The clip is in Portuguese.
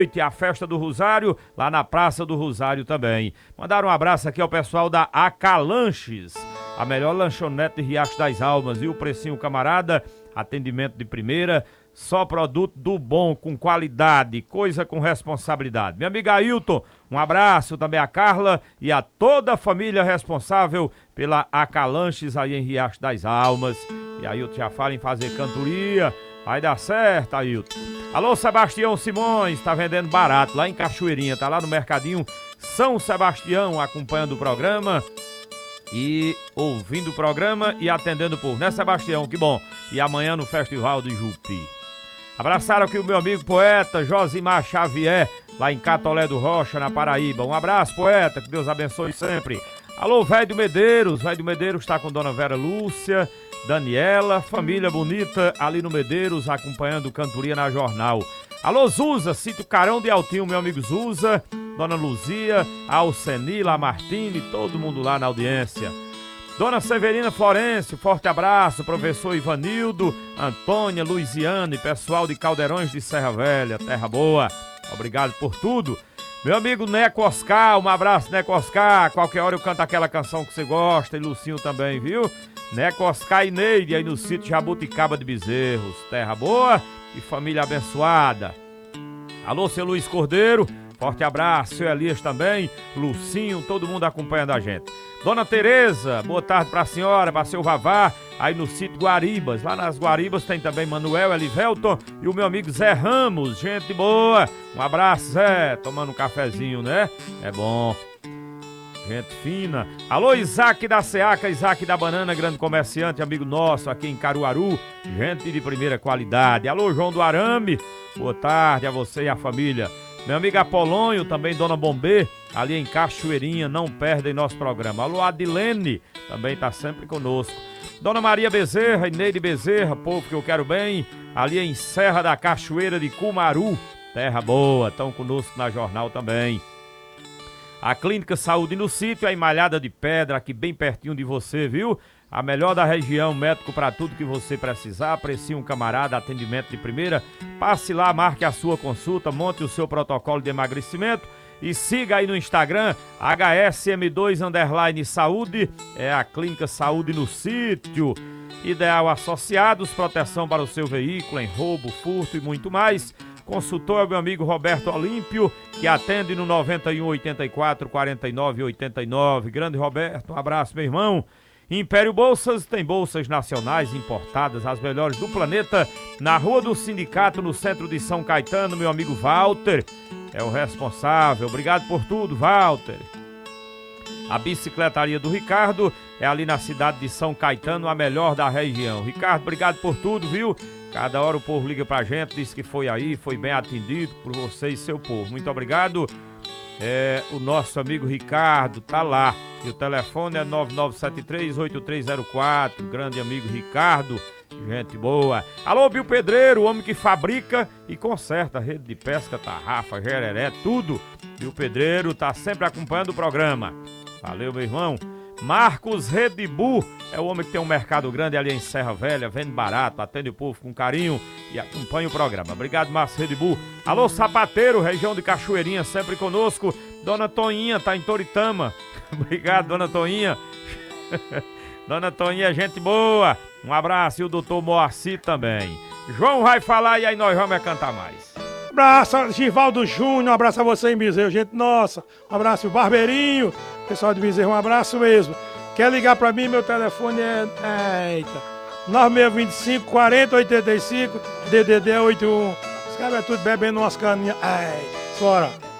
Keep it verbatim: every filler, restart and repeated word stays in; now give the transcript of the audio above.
a festa do Rosário, lá na Praça do Rosário também. Mandar um abraço aqui ao pessoal da Acalanches, a melhor lanchonete de Riacho das Almas, e o precinho camarada, atendimento de primeira, só produto do bom, com qualidade, coisa com responsabilidade. Minha amiga Ailton, um abraço também a Carla e a toda a família responsável pela Acalanches aí em Riacho das Almas. E Ailton já fala em fazer cantoria, vai dar certo, Ailton. Alô, Sebastião Simões, tá vendendo barato lá em Cachoeirinha, tá lá no Mercadinho São Sebastião, acompanhando o programa e ouvindo o programa e atendendo o povo, né, Sebastião? Que bom. E amanhã no Festival de Jupi. Abraçaram aqui o meu amigo poeta Josimar Xavier, lá em Catolé do Rocha, na Paraíba. Um abraço, poeta, que Deus abençoe sempre. Alô, Velho do Medeiros, Velho do Medeiros está com Dona Vera Lúcia, Daniela, família bonita ali no Medeiros, acompanhando cantoria na Jornal. Alô, Zuza, Sítio Carão de Altinho, meu amigo Zuza, Dona Luzia, Alcenila, Martini, todo mundo lá na audiência. Dona Severina Florencio, forte abraço, professor Ivanildo, Antônia, Luiziane, pessoal de Caldeirões de Serra Velha, terra boa, obrigado por tudo. Meu amigo Neco Oscar, um abraço, Neco Oscar, qualquer hora eu canto aquela canção que você gosta, e Lucinho também, viu? Neco Oscar e Neide, aí no sítio Jabuticaba de Bezerros, terra boa e família abençoada. Alô, seu Luiz Cordeiro, forte abraço, seu Elias também, Lucinho, todo mundo acompanhando a gente. Dona Tereza, boa tarde pra senhora, pra seu Vavá, aí no sítio Guaribas. Lá nas Guaribas tem também Manuel, Elivelton e o meu amigo Zé Ramos, gente boa. Um abraço, Zé, tomando um cafezinho, né? É bom. Gente fina. Alô, Isaac da Seaca, Isaac da Banana, grande comerciante, amigo nosso aqui em Caruaru. Gente de primeira qualidade. Alô, João do Arame, boa tarde a você e a família. Meu amigo Apolônio, também Dona Bombê, ali em Cachoeirinha, não perdem nosso programa. Alô, Adilene, também tá sempre conosco. Dona Maria Bezerra, Ineide Bezerra, povo que eu quero bem, ali em Serra da Cachoeira de Cumaru, terra boa, estão conosco na Jornal também. A Clínica Saúde no Sítio, a Emalhada de Pedra, aqui bem pertinho de você, viu? A melhor da região, médico para tudo que você precisar, aprecie um camarada, atendimento de primeira. Passe lá, marque a sua consulta, monte o seu protocolo de emagrecimento e siga aí no Instagram, H S M dois underline saúde, é a Clínica Saúde no Sítio. Ideal Associados, proteção para o seu veículo em roubo, furto e muito mais. Consultor é o meu amigo Roberto Olímpio, que atende no noventa e um, oitenta e quatro, quarenta e nove, oitenta e nove. Grande Roberto, um abraço, meu irmão. Império Bolsas tem bolsas nacionais importadas, as melhores do planeta, na Rua do Sindicato, no centro de São Caetano. Meu amigo Walter é o responsável. Obrigado por tudo, Walter. A bicicletaria do Ricardo é ali na cidade de São Caetano, a melhor da região. Ricardo, obrigado por tudo, viu? Cada hora o povo liga pra gente, diz que foi aí, foi bem atendido por você e seu povo. Muito obrigado. É, o nosso amigo Ricardo tá lá. E o telefone é nove nove sete três, oito três zero quatro. Grande amigo Ricardo, gente boa. Alô, Bill Pedreiro, o homem que fabrica e conserta rede de pesca, tarrafa, jereré, tudo. Bill Pedreiro tá sempre acompanhando o programa. Valeu, meu irmão. Marcos Redibu é o homem que tem um mercado grande ali em Serra Velha, vende barato, atende o povo com carinho e acompanha o programa. Obrigado, Marcos Redibu. Alô, Sapateiro, região de Cachoeirinha, sempre conosco. Dona Toinha tá em Toritama. Obrigado, Dona Toinha. Dona Toinha, gente boa. Um abraço e o doutor Moacir também. João vai falar e aí nós vamos cantar mais. Um abraço, Givaldo Júnior, um abraço a você em Bezerro, gente nossa. Um abraço, o Barbeirinho, pessoal de Bezerro, um abraço mesmo. Quer ligar pra mim, meu telefone é... Eita, nove seis dois cinco, quarenta, oitenta e cinco, D D D oitenta e um. Os caras é tudo bebendo umas caninhas. Eita, fora.